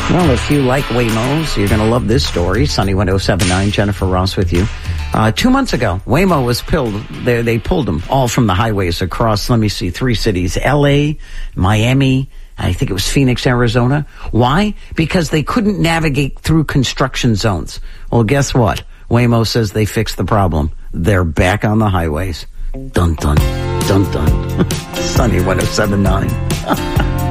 Well, if you like Waymos, you're going to love this story. Sunny 1079, Jennifer Ross with you. 2 months ago, Waymo was pulled. They pulled them all from the highways across, 3 cities, L.A., Miami, I think it was Phoenix, Arizona. Why? Because they couldn't navigate through construction zones. Well, guess what? Waymo says they fixed the problem. They're back on the highways. Dun, dun, dun, dun. Sunny 1079.